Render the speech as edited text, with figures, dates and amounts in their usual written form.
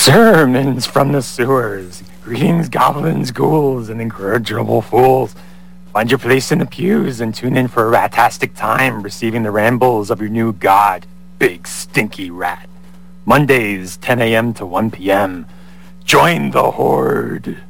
Sermons from the sewers. Greetings, goblins, ghouls, and incorrigible fools. Find your place in the pews and tune in for a ratastic time receiving the rambles of your new god, Big Stinky Rat. Mondays, 10 a.m. to 1 p.m. Join the Horde.